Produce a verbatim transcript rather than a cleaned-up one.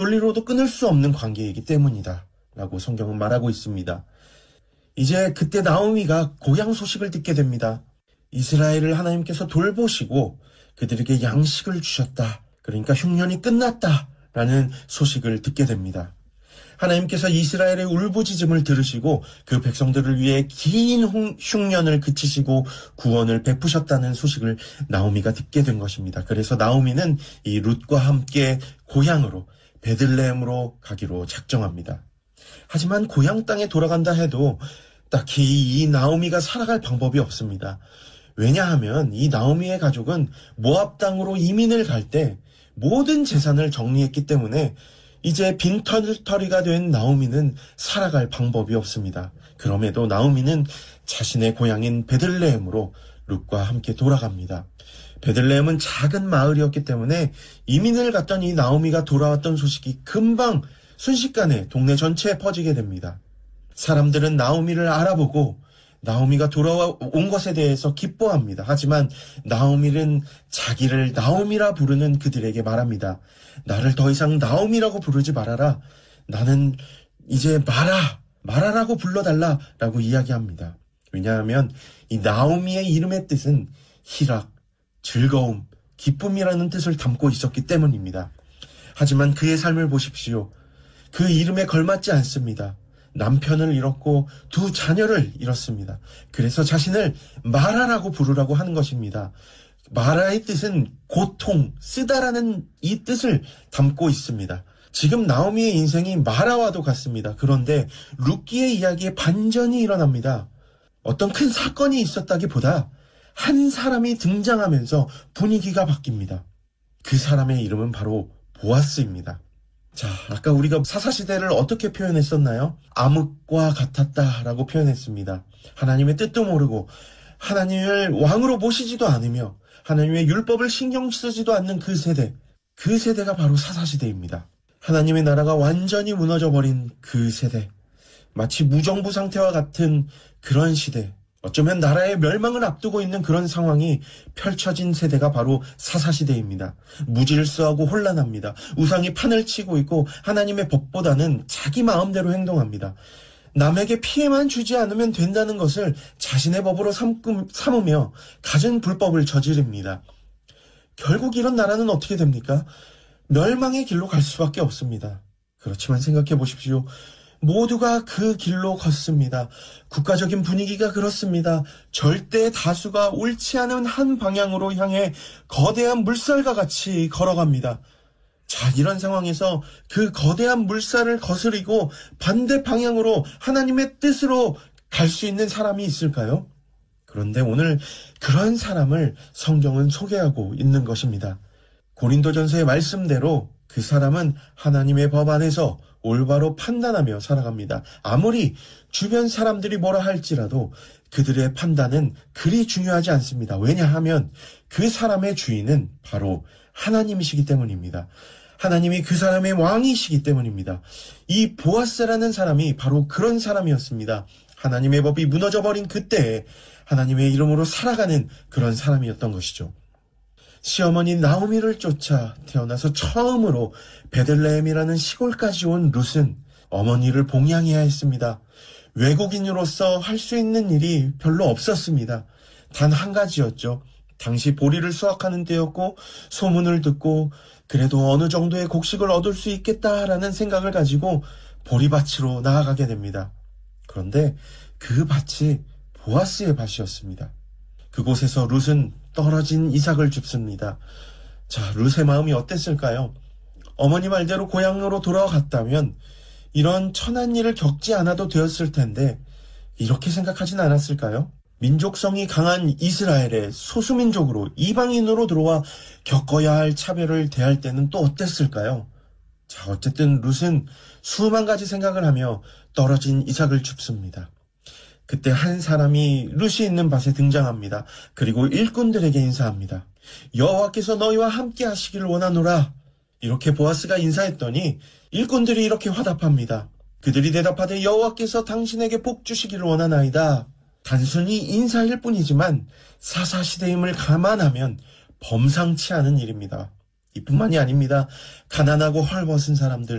논리로도 끊을 수 없는 관계이기 때문이다 라고 성경은 말하고 있습니다. 이제 그때 나오미가 고향 소식을 듣게 됩니다. 이스라엘을 하나님께서 돌보시고 그들에게 양식을 주셨다. 그러니까 흉년이 끝났다라는 소식을 듣게 됩니다. 하나님께서 이스라엘의 울부짖음을 들으시고 그 백성들을 위해 긴 흉년을 그치시고 구원을 베푸셨다는 소식을 나오미가 듣게 된 것입니다. 그래서 나오미는 이 룻과 함께 고향으로 베들레헴으로 가기로 작정합니다. 하지만 고향 땅에 돌아간다 해도 딱히 이 나오미가 살아갈 방법이 없습니다. 왜냐하면 이 나오미의 가족은 모압 땅으로 이민을 갈 때 모든 재산을 정리했기 때문에 이제 빈털터리가 된 나오미는 살아갈 방법이 없습니다. 그럼에도 나오미는 자신의 고향인 베들레헴으로 룻과 함께 돌아갑니다. 베들레헴은 작은 마을이었기 때문에 이민을 갔던 이 나오미가 돌아왔던 소식이 금방 순식간에 동네 전체에 퍼지게 됩니다. 사람들은 나오미를 알아보고 나오미가 돌아온 것에 대해서 기뻐합니다. 하지만 나오미는 자기를 나오미라 부르는 그들에게 말합니다. 나를 더 이상 나오미라고 부르지 말아라. 나는 이제 마라, 마라라고 불러달라 라고 이야기합니다. 왜냐하면 이 나오미의 이름의 뜻은 희락, 즐거움, 기쁨이라는 뜻을 담고 있었기 때문입니다. 하지만 그의 삶을 보십시오. 그 이름에 걸맞지 않습니다. 남편을 잃었고 두 자녀를 잃었습니다. 그래서 자신을 마라라고 부르라고 하는 것입니다. 마라의 뜻은 고통, 쓰다라는 이 뜻을 담고 있습니다. 지금 나오미의 인생이 마라와도 같습니다. 그런데 룻기의 이야기에 반전이 일어납니다. 어떤 큰 사건이 있었다기보다 한 사람이 등장하면서 분위기가 바뀝니다. 그 사람의 이름은 바로 보아스입니다. 자, 아까 우리가 사사시대를 어떻게 표현했었나요? 암흑과 같았다라고 표현했습니다. 하나님의 뜻도 모르고 하나님을 왕으로 모시지도 않으며 하나님의 율법을 신경 쓰지도 않는 그 세대, 그 세대가 바로 사사시대입니다. 하나님의 나라가 완전히 무너져버린 그 세대, 마치 무정부 상태와 같은 그런 시대, 어쩌면 나라의 멸망을 앞두고 있는 그런 상황이 펼쳐진 세대가 바로 사사시대입니다. 무질서하고 혼란합니다. 우상이 판을 치고 있고 하나님의 법보다는 자기 마음대로 행동합니다. 남에게 피해만 주지 않으면 된다는 것을 자신의 법으로 삼으며 갖은 불법을 저지릅니다. 결국 이런 나라는 어떻게 됩니까? 멸망의 길로 갈 수밖에 없습니다. 그렇지만 생각해 보십시오. 모두가 그 길로 걷습니다. 국가적인 분위기가 그렇습니다. 절대 다수가 옳지 않은 한 방향으로 향해 거대한 물살과 같이 걸어갑니다. 자, 이런 상황에서 그 거대한 물살을 거스리고 반대 방향으로 하나님의 뜻으로 갈 수 있는 사람이 있을까요? 그런데 오늘 그런 사람을 성경은 소개하고 있는 것입니다. 고린도전서의 말씀대로 그 사람은 하나님의 법 안에서 올바로 판단하며 살아갑니다. 아무리 주변 사람들이 뭐라 할지라도 그들의 판단은 그리 중요하지 않습니다. 왜냐하면 그 사람의 주인은 바로 하나님이시기 때문입니다. 하나님이 그 사람의 왕이시기 때문입니다. 이 보아스라는 사람이 바로 그런 사람이었습니다. 하나님의 법이 무너져버린 그때에 하나님의 이름으로 살아가는 그런 사람이었던 것이죠. 시어머니 나오미를 쫓아 태어나서 처음으로 베들레헴이라는 시골까지 온 룻은 어머니를 봉양해야 했습니다. 외국인으로서 할 수 있는 일이 별로 없었습니다. 단 한 가지였죠. 당시 보리를 수확하는 때였고 소문을 듣고 그래도 어느 정도의 곡식을 얻을 수 있겠다라는 생각을 가지고 보리밭으로 나아가게 됩니다. 그런데 그 밭이 보아스의 밭이었습니다. 그곳에서 룻은 떨어진 이삭을 줍습니다. 자, 룻의 마음이 어땠을까요? 어머니 말대로 고향으로 돌아갔다면 이런 천한 일을 겪지 않아도 되었을 텐데 이렇게 생각하진 않았을까요? 민족성이 강한 이스라엘의 소수민족으로 이방인으로 들어와 겪어야 할 차별을 대할 때는 또 어땠을까요? 자, 어쨌든 룻은 수만 가지 생각을 하며 떨어진 이삭을 줍습니다. 그때 한 사람이 룻이 있는 밭에 등장합니다. 그리고 일꾼들에게 인사합니다. 여호와께서 너희와 함께 하시기를 원하노라. 이렇게 보아스가 인사했더니 일꾼들이 이렇게 화답합니다. 그들이 대답하되 여호와께서 당신에게 복 주시기를 원하나이다. 단순히 인사일 뿐이지만 사사시대임을 감안하면 범상치 않은 일입니다. 이뿐만이 아닙니다. 가난하고 헐벗은 사람들,